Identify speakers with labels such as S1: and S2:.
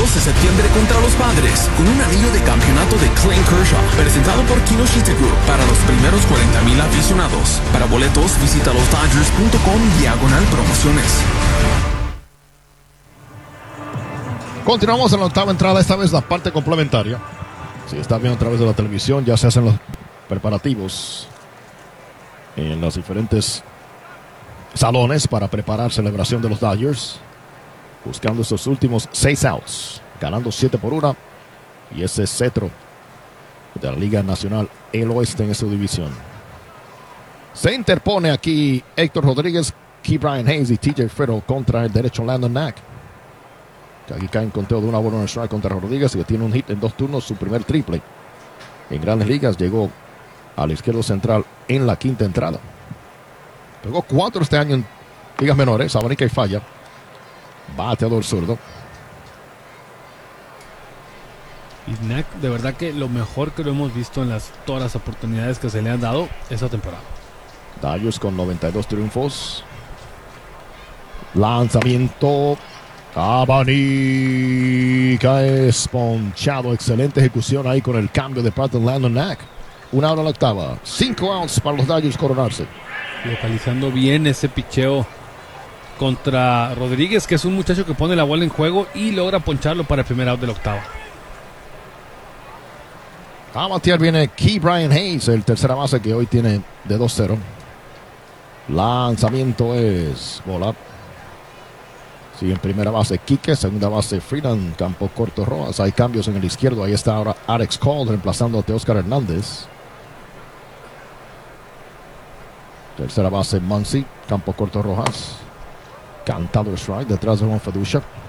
S1: 22 de septiembre contra los Padres, con un anillo de campeonato de Clayton Kershaw, presentado por Kinoshita Group para los primeros 40,000 aficionados. Para boletos, visita losdodgers.com/promociones.
S2: Continuamos en la octava entrada, esta vez la parte complementaria. Si estás viendo a través de la televisión, ya se hacen los preparativos en los diferentes salones para preparar celebración de los Dodgers, buscando estos últimos 6 outs, ganando 7-1, y ese cetro de la Liga Nacional El Oeste en esa división. Se interpone aquí Héctor Rodríguez, Ke'Bryan Hayes y TJ Friedl contra el derecho Landon Knack, que aquí cae en conteo de una bola en strike contra Rodríguez, que tiene un hit en 2 turnos, su primer triple en Grandes Ligas. Llegó al izquierdo central en la quinta entrada. Pegó 4 este año en ligas menores, abanica y falla. Bateador zurdo.
S3: Y Knack, de verdad que lo mejor que lo hemos visto en todas las oportunidades que se le han dado esta temporada.
S2: Dodgers con 92 triunfos. Lanzamiento. Abanica es ponchado. Excelente ejecución ahí con el cambio de parte de Landon Knack. 1 out a la octava. 5 outs para los Dodgers coronarse.
S3: Localizando bien ese picheo contra Rodríguez, que es un muchacho que pone la bola en juego y logra poncharlo para el primer out de la octava.
S2: A batear viene Ke'Bryan Hayes, el tercera base que hoy tiene de 2-0. Lanzamiento es bola. Sigue en primera base Quique, segunda base Freeland, campo corto Rojas. Hay cambios en el izquierdo, ahí está ahora Alex Cole reemplazando a Teóscar Hernández. Tercera base Muncy, campo corto Rojas. Cantado strike detrás de Juan Feducha.